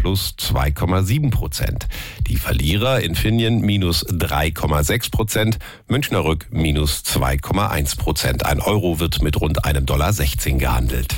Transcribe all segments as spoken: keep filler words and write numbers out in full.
plus zwei Komma sieben Prozent. Die Verlierer Infineon minus drei Komma sechs Prozent, Münchner Rück minus zwei Komma eins Prozent. Ein Euro wird mit rund einem Dollar sechzehn gehandelt.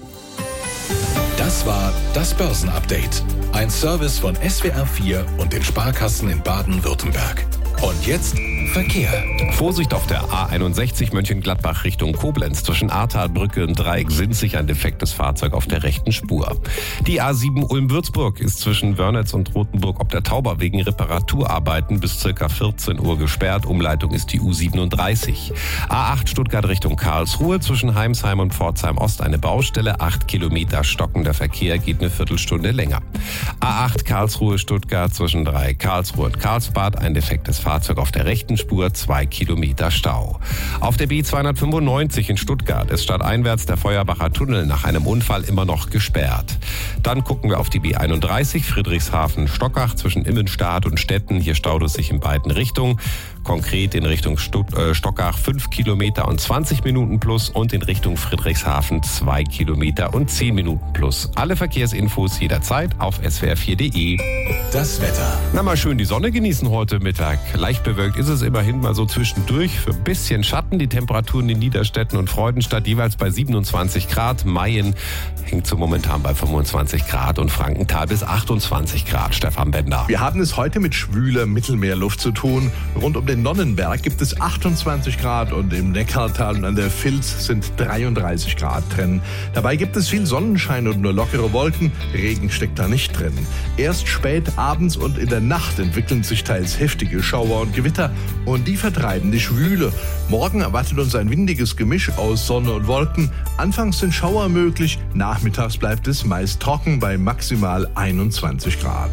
Das war das Börsenupdate. Ein Service von S W R vier und den Sparkassen in Baden-Württemberg. Und jetzt Verkehr. Vorsicht auf der A einundsechzig Mönchengladbach Richtung Koblenz. Zwischen Ahrtalbrücke und Dreieck Sinzig ein defektes Fahrzeug auf der rechten Spur. Die A sieben Ulm-Würzburg ist zwischen Wörnitz und Rothenburg ob der Tauber wegen Reparaturarbeiten bis ca. vierzehn Uhr gesperrt. Umleitung ist die U siebenunddreißig. A acht Stuttgart Richtung Karlsruhe. Zwischen Heimsheim und Pforzheim Ost eine Baustelle. acht Kilometer stockender Verkehr, geht eine Viertelstunde länger. A acht Karlsruhe-Stuttgart zwischen Dreieck Karlsruhe und Karlsbad ein defektes Fahrzeug auf der rechten Spur, zwei Kilometer Stau. Auf der B zweihundertfünfundneunzig in Stuttgart ist stadteinwärts der Feuerbacher Tunnel nach einem Unfall immer noch gesperrt. Dann gucken wir auf die B einunddreißig Friedrichshafen-Stockach zwischen Immenstadt und Stetten. Hier staut es sich in beiden Richtungen. Konkret in Richtung Stutt- äh, Stockach fünf Kilometer und zwanzig Minuten plus und in Richtung Friedrichshafen zwei Kilometer und zehn Minuten plus. Alle Verkehrsinfos jederzeit auf s w r vier punkt d e. Das Wetter. Na, mal schön die Sonne genießen heute Mittag. Leicht bewölkt ist es immerhin mal so zwischendurch. Für ein bisschen Schatten. Die Temperaturen in Niederstetten und Freudenstadt jeweils bei siebenundzwanzig Grad. Mayen hängt so momentan bei fünfundzwanzig Grad und Frankenthal bis achtundzwanzig Grad. Stefan Bender. Wir haben es heute mit schwüler Mittelmeerluft zu tun. Rund um den Nonnenberg gibt es achtundzwanzig Grad und im Neckartal und an der Vilz sind dreiunddreißig Grad drin. Dabei gibt es viel Sonnenschein und nur lockere Wolken. Regen steckt da nicht drin. Erst spät abends und in der Nacht entwickeln sich teils heftige Schauer und Gewitter und die vertreiben die Schwüle. Morgen erwartet uns ein windiges Gemisch aus Sonne und Wolken. Anfangs sind Schauer möglich, nachmittags bleibt es meist trocken bei maximal einundzwanzig Grad.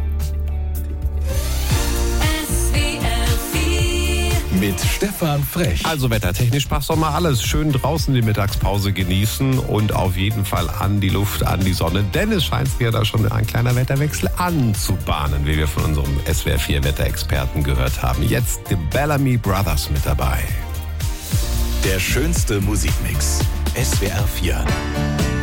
Mit Stefan Frech. Also wettertechnisch passt doch mal alles. Schön draußen die Mittagspause genießen und auf jeden Fall an die Luft, an die Sonne. Denn es scheint sich ja da schon ein kleiner Wetterwechsel anzubahnen, wie wir von unserem S W R vier Wetterexperten gehört haben. Jetzt die Bellamy Brothers mit dabei. Der schönste Musikmix. S W R vier.